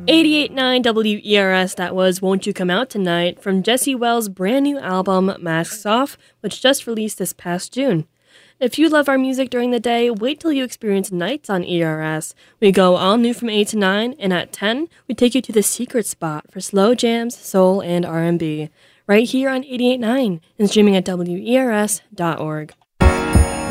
88.9 WERS, that was Won't You Come Out Tonight from Jesse Wells' brand new album Masks Off, which just released this past June. If you love our music during the day, wait till you experience nights on ERS. We go all new from 8 to 9, and at 10, we take you to the secret spot for slow jams, soul, and R&B. Right here on 88.9 and streaming at WERS.org.